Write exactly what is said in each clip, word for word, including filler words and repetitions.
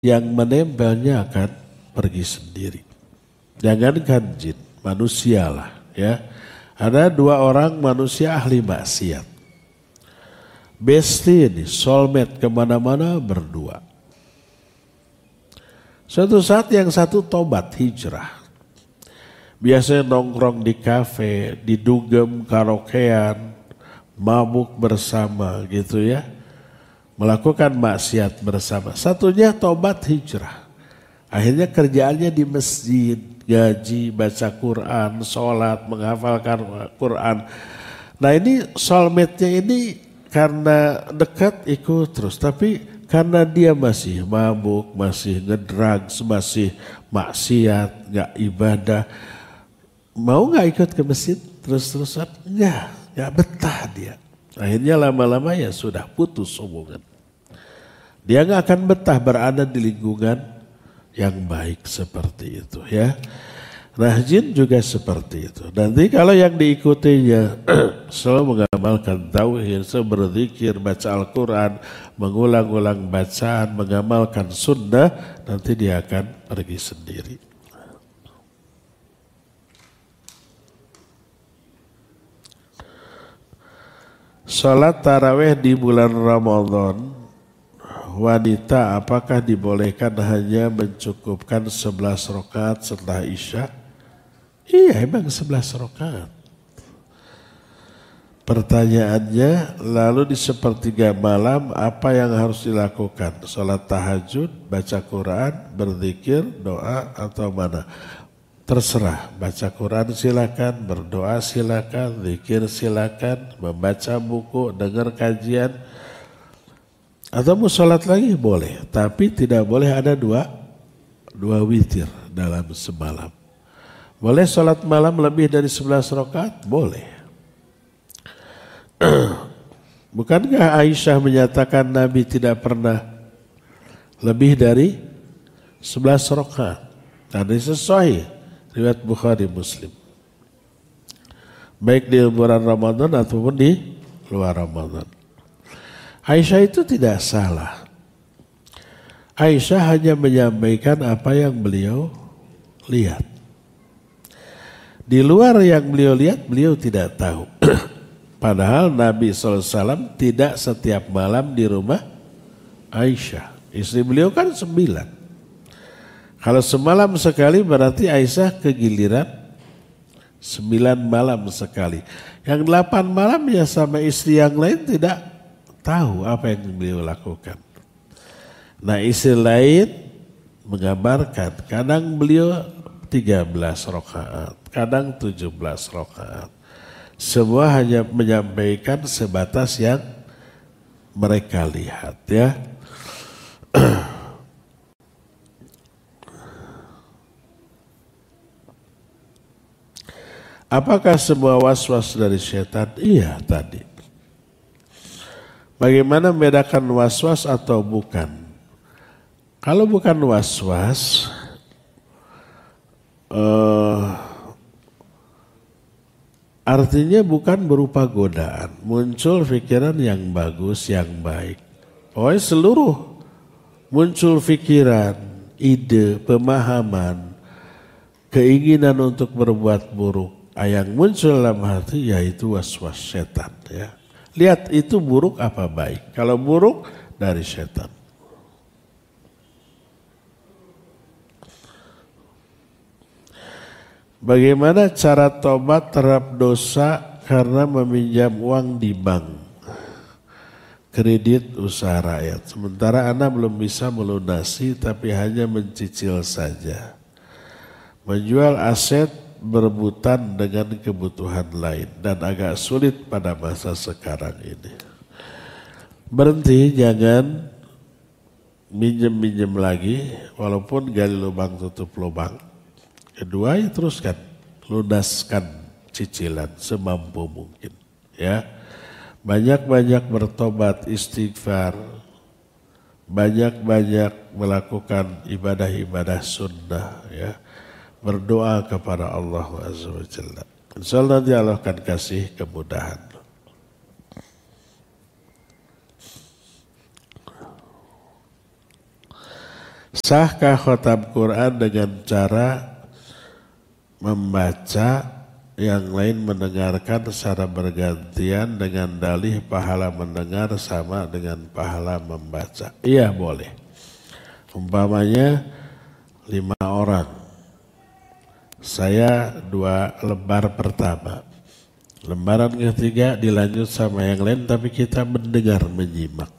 yang menempelnya akan pergi sendiri. Jangankan jin, manusialah ya. Ada dua orang manusia ahli maksiat. Besti ini, soulmate kemana-mana berdua. Suatu saat yang satu tobat hijrah. Biasanya nongkrong di kafe, di dugem, karaokean, mabuk bersama gitu ya. Melakukan maksiat bersama. Satunya tobat hijrah. Akhirnya kerjaannya di masjid, gaji, baca Quran, sholat, menghafalkan Quran. Nah ini soulmate-nya ini karena dekat ikut terus. Tapi karena dia masih mabuk, masih ngedrugs, masih maksiat, gak ibadah. Mau gak ikut ke masjid terus-terusan? Enggak, gak betah dia. Akhirnya lama-lama ya sudah putus hubungan. Dia gak akan betah berada di lingkungan yang baik seperti itu ya. Nah jin juga seperti itu. Nanti kalau yang diikutinya selalu mengamalkan tauhid, selalu berzikir, baca Al-Quran, mengulang-ulang bacaan, mengamalkan sunnah, nanti dia akan pergi sendiri. Salat tarawih di bulan Ramadan, wanita apakah dibolehkan hanya mencukupkan sebelas rakaat setelah Isya? Iya, emang sebelas rakaat. Pertanyaannya, lalu di sepertiga malam apa yang harus dilakukan? Salat tahajud, baca Quran, berzikir, doa atau mana? Terserah, baca Quran silakan, berdoa silakan, zikir silakan, membaca buku, dengar kajian, atau mau sholat lagi boleh, tapi tidak boleh ada dua, dua witir dalam semalam. Boleh sholat malam lebih dari sebelas rakaat? Boleh. Bukankah Aisyah menyatakan Nabi tidak pernah lebih dari sebelas rakaat? Tadi sesuai. Riwayat Bukhari Muslim. Baik di bulan Ramadan ataupun di luar Ramadan. Aisyah itu tidak salah. Aisyah hanya menyampaikan apa yang beliau lihat. Di luar yang beliau lihat, beliau tidak tahu. Padahal Nabi shallallahu alaihi wasallam tidak setiap malam di rumah Aisyah. Istri beliau kan sembilan. Kalau semalam sekali berarti Aisyah kegiliran sembilan malam sekali. Yang delapan malam ya sama istri yang lain tidak tahu apa yang beliau lakukan. Nah istri lain menggambarkan kadang beliau tiga belas rakaat, kadang tujuh belas rakaat. Semua hanya menyampaikan sebatas yang mereka lihat ya. Apakah semua was-was dari setan? Iya tadi. Bagaimana membedakan was-was atau bukan? Kalau bukan was-was, uh, artinya bukan berupa godaan. Muncul pikiran yang bagus, yang baik. Pokoknya seluruh muncul pikiran, ide, pemahaman, keinginan untuk berbuat buruk. Yang muncul dalam hati yaitu was-was setan ya. Lihat itu buruk apa baik. Kalau buruk dari setan. Bagaimana cara tobat terhadap dosa karena meminjam uang di bank? Kredit usaha rakyat. Sementara anak belum bisa melunasi tapi hanya mencicil saja. Menjual aset berebutan dengan kebutuhan lain dan agak sulit pada masa sekarang ini. Berhenti, jangan minjem-minjem lagi walaupun gali lubang tutup lubang. Kedua ya teruskan, lunaskan cicilan semampu mungkin ya. Banyak-banyak bertobat, istighfar, banyak-banyak melakukan ibadah-ibadah sunnah ya. Berdoa kepada Allah Azza wa Jalla. InsyaAllah nanti Allah akan kasih kemudahan. Sahkah khotam Quran dengan cara membaca, yang lain mendengarkan secara bergantian dengan dalih pahala mendengar sama dengan pahala membaca? Iya boleh. Umpamanya lima orang, saya dua lembar pertama, lembaran ketiga dilanjut sama yang lain tapi kita mendengar menyimak.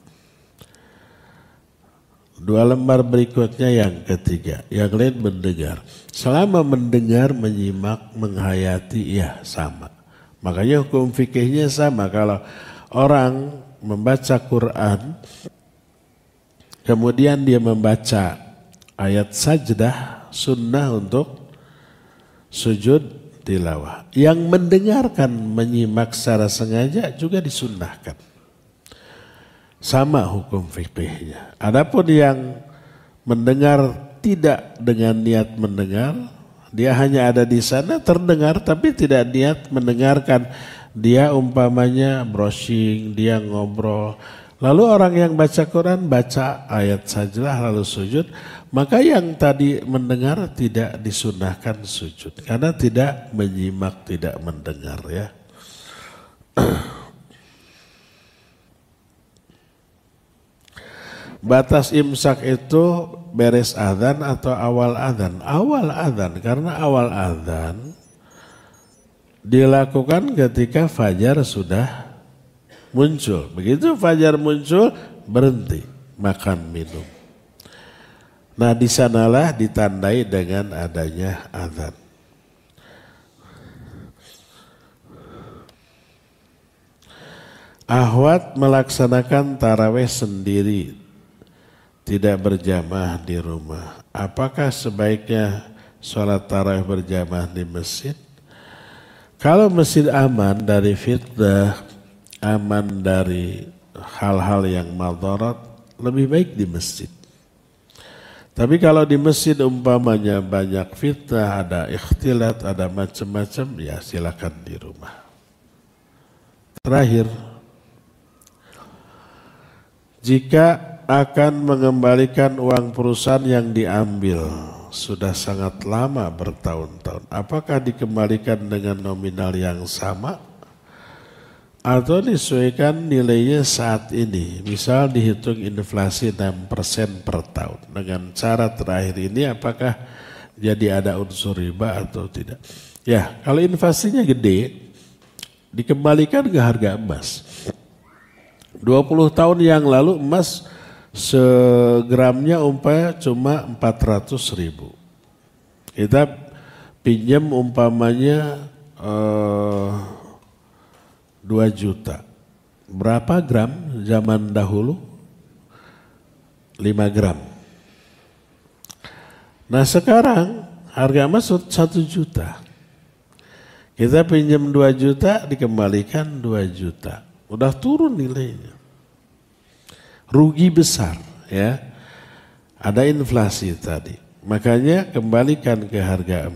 Dua lembar berikutnya yang ketiga, yang lain mendengar. Selama mendengar, menyimak, menghayati, ya sama. Makanya hukum fikihnya sama. Kalau orang membaca Quran, kemudian dia membaca ayat sajdah, sunnah untuk sujud tilawah. Yang mendengarkan, menyimak secara sengaja juga disunnahkan. Sama hukum fikihnya. Adapun yang mendengar tidak dengan niat mendengar, dia hanya ada di sana terdengar tapi tidak niat mendengarkan. Dia umpamanya browsing, dia ngobrol. Lalu orang yang baca Quran baca ayat sajdah lalu sujud, maka yang tadi mendengar tidak disunnahkan sujud karena tidak menyimak, tidak mendengar ya. Batas imsak itu beres adzan atau awal adzan? Awal adzan, karena awal adzan dilakukan ketika fajar sudah muncul. Begitu fajar muncul, berhenti makan minum. Nah, di sanalah ditandai dengan adanya adzan. Ahwat melaksanakan tarawih sendiri, tidak berjamaah di rumah. Apakah sebaiknya sholat tarawih berjamaah di masjid? Kalau masjid aman dari fitnah, aman dari hal-hal yang madarat, lebih baik di masjid. Tapi kalau di masjid umpamanya banyak fitnah, ada ikhtilat, ada macam-macam, ya silakan di rumah. Terakhir, jika akan mengembalikan uang perusahaan yang diambil sudah sangat lama bertahun-tahun, apakah dikembalikan dengan nominal yang sama atau disesuaikan nilainya saat ini? Misal dihitung inflasi enam persen per tahun. Dengan cara terakhir ini apakah jadi ada unsur riba atau tidak? Ya, kalau inflasinya gede dikembalikan ke harga emas. dua puluh tahun yang lalu emas segramnya umpamanya cuma empat ratus ribu. Kita pinjam umpamanya eh, dua juta. Berapa gram zaman dahulu? lima gram. Nah sekarang harga emas satu juta. Kita pinjam dua juta, dikembalikan dua juta. Udah turun nilainya. Rugi besar ya. Ada inflasi tadi. Makanya kembalikan ke harga emas.